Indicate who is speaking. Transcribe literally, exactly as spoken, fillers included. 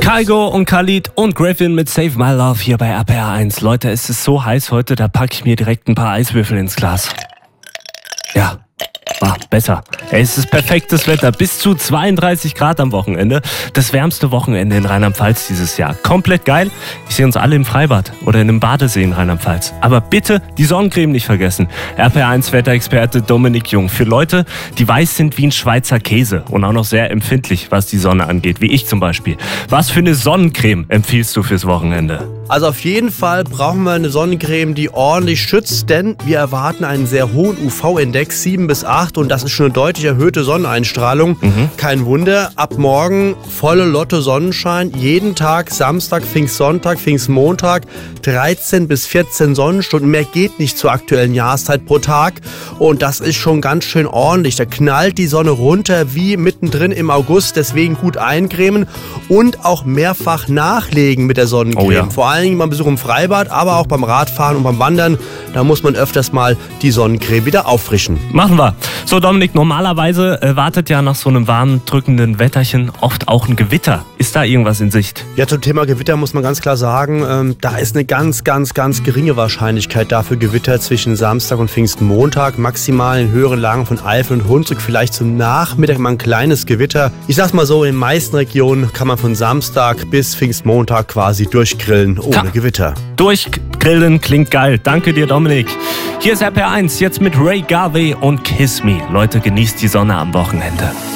Speaker 1: Kygo und Khalid und Griffin mit Save My Love hier bei R P R eins. Leute, es ist so heiß heute, da packe ich mir direkt ein paar Eiswürfel ins Glas. Ja. Ah, besser. Ey, es ist perfektes Wetter. Bis zu zweiunddreißig Grad am Wochenende. Das wärmste Wochenende in Rheinland-Pfalz dieses Jahr. Komplett geil. Ich sehe uns alle im Freibad oder in einem Badesee in Rheinland-Pfalz. Aber bitte die Sonnencreme nicht vergessen. R P R eins Wetterexperte Dominik Jung. Für Leute, die weiß sind wie ein Schweizer Käse und auch noch sehr empfindlich, was die Sonne angeht. Wie ich zum Beispiel. Was für eine Sonnencreme empfiehlst du fürs Wochenende?
Speaker 2: Also auf jeden Fall brauchen wir eine Sonnencreme, die ordentlich schützt, denn wir erwarten einen sehr hohen U V-Index, sieben bis acht, und das ist schon eine deutlich erhöhte Sonneneinstrahlung. Mhm. Kein Wunder, ab morgen volle Lotte Sonnenschein, jeden Tag, Samstag, Pfingstsonntag, Pfingstmontag, dreizehn bis vierzehn Sonnenstunden, mehr geht nicht zur aktuellen Jahreszeit pro Tag, und das ist schon ganz schön ordentlich. Da knallt die Sonne runter wie mittendrin im August, deswegen gut eincremen und auch mehrfach nachlegen mit der Sonnencreme. Oh ja. Vor allem beim Besuch im Freibad, aber auch beim Radfahren und beim Wandern. Da muss man öfters mal die Sonnencreme wieder auffrischen.
Speaker 1: Machen wir. So Dominik, normalerweise äh, wartet ja nach so einem warmen, drückenden Wetterchen oft auch ein Gewitter. Ist da irgendwas in Sicht?
Speaker 2: Ja, zum Thema Gewitter muss man ganz klar sagen, ähm, da ist eine ganz, ganz, ganz geringe Wahrscheinlichkeit dafür Gewitter zwischen Samstag und Pfingstmontag. Maximal in höheren Lagen von Eifel und Hunsrück, vielleicht zum Nachmittag mal ein kleines Gewitter. Ich sag's mal so, in den meisten Regionen kann man von Samstag bis Pfingstmontag quasi durchgrillen ohne ja. Gewitter.
Speaker 1: Durchgrillen klingt geil. Danke dir, Dominik. Hier ist R P R eins, jetzt mit Ray Garvey und Kiss Me. Leute, genießt die Sonne am Wochenende.